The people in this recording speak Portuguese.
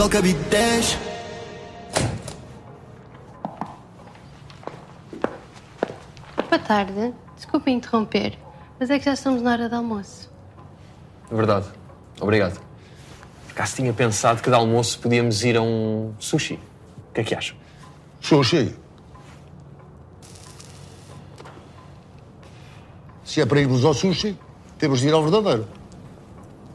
cabide 10. Boa tarde. Desculpe interromper, mas é que já estamos na hora do almoço. É verdade. Obrigado. Por acaso tinha pensado que de almoço podíamos ir a um sushi. O que é que acham? Sushi? Se é para irmos ao sushi, temos de ir ao verdadeiro.